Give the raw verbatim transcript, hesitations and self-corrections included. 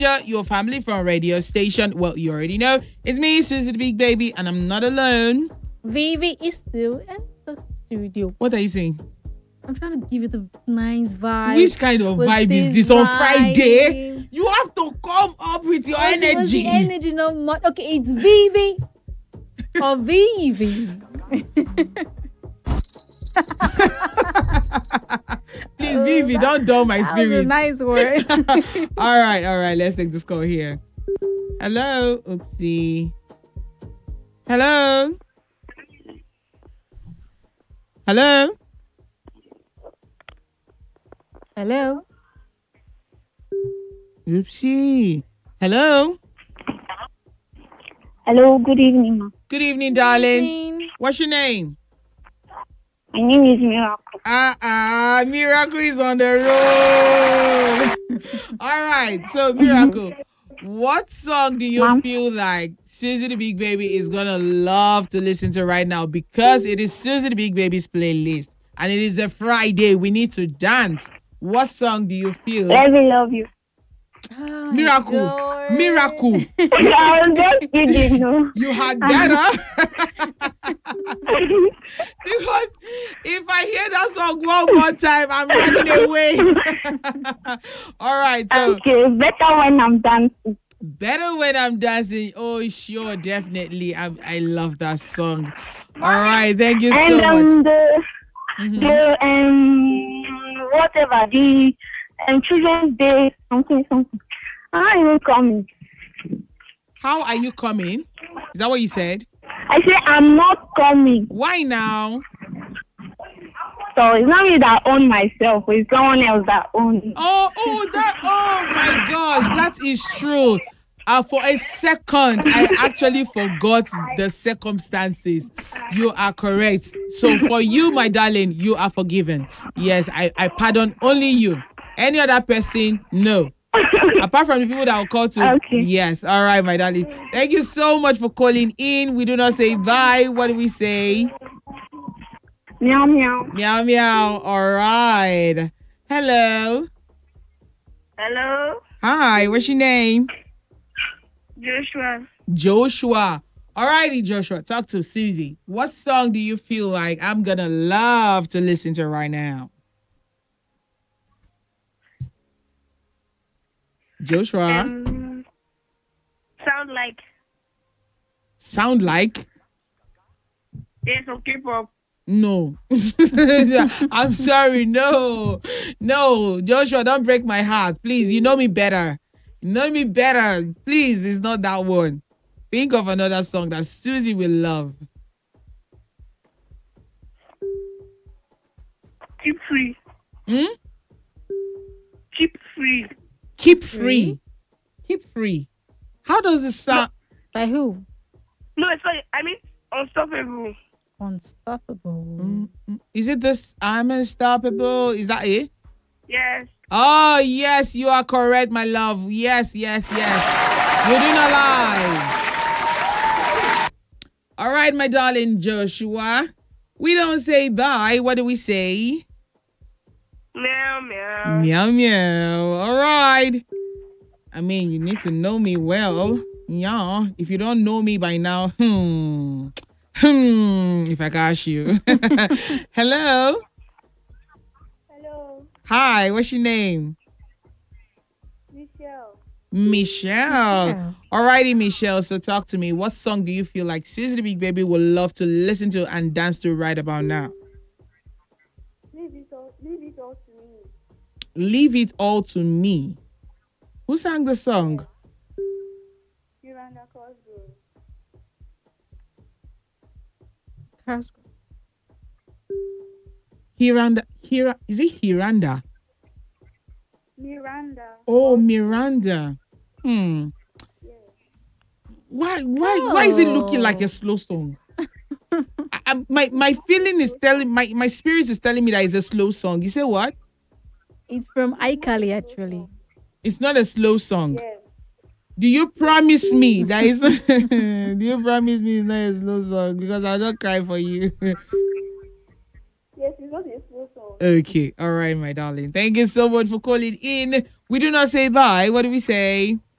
Your family from radio station. Well, you already know. It's me, Susie the Big Baby, and I'm not alone. Vivi is still in the studio. What are you saying? I'm trying to give you the nice vibe. Which kind of vibe is this on Friday? You have to come up with your oh, energy. The energy, not much. Okay, it's Vivi or Vivi. Please, oh, Vivi, that, don't dull my spirit. That was a nice word. all right, all right. Let's take this call here. Hello, oopsie. Hello. Hello. Hello. Oopsie. Hello. Hello. Good evening, ma. Good evening, darling. Good evening. What's your name? My name is Miracle. Ah, uh, uh, Miracle is on the road. All right. So, Miracle, what song do you Mom? feel like Susie the Big Baby is going to love to listen to right now? Because it is Susie the Big Baby's playlist. And it is a Friday. We need to dance. What song do you feel? Let me love you. Oh Miracle. Miracle. I'm just kidding, no. You had better. Because if I hear that song one more time, I'm running away. All right. So okay, better when I'm dancing. Better when I'm dancing. Oh, sure, definitely. I I love that song. All right. Thank you and, so um, much. The, mm-hmm. the um whatever the um, Children's Day something something. How are you coming? How are you coming? Is that what you said? I said I'm not coming. Why now? So it's not me that own myself, it's someone else that owns. Oh, oh, that, oh my gosh, that is true. Uh, for a second, I actually forgot the circumstances. You are correct. So for you, my darling, you are forgiven. Yes, I, I pardon only you. Any other person, no. Apart from the people that will call to. Okay. Yes. All right, my darling. Thank you so much for calling in. We do not say bye. What do we say? Meow, meow. Meow, meow. All right. Hello. Hello. Hi. What's your name? Joshua. Joshua. All righty, Joshua. Talk to Susie. What song do you feel like I'm going to love to listen to right now? Joshua. Um, sound like. Sound like? Yes, okay, Pop. No. I'm sorry. No. No. Joshua, don't break my heart. Please, you know me better. You know me better. Please, it's not that one. Think of another song that Susie will love. Keep free. Hmm? Keep free. Keep free. Keep free. How does it sound? By who? No, it's like, I mean, unstoppable. Unstoppable. Mm-hmm. Is it this? I'm unstoppable. Is that it? Yes. Oh, yes, you are correct, my love. Yes, yes, yes. You do not lie. All right, my darling Joshua. We don't say bye. What do we say? Meow, meow. Meow, meow. All right. I mean, you need to know me well. Yeah. If you don't know me by now, hmm. Hmm. If I catch you. Hello. Hello. Hi. What's your name? Michelle. Michelle. Yeah. All righty, Michelle. So talk to me. What song do you feel like Susie the Big Baby would love to listen to and dance to right about now? Leave it all, leave it all to me. Leave It All to Me. Who sang the song? Miranda Cosgrove. Cosgrove. Hiranda. Hira, is it Hiranda? Miranda. Oh, Miranda. Hmm. Yes. Why? Why? Why is it looking like a slow song? I, I, my my feeling is telling my my spirit is telling me that it's a slow song. You say what? It's from iCali, actually. It's not a slow song. Yes. Do you promise me that is? Do you promise me it's not a slow song? Because I'll not cry for you. Yes, it's not a slow song. Okay. All right, my darling. Thank you so much for calling in. We do not say bye. What do we say?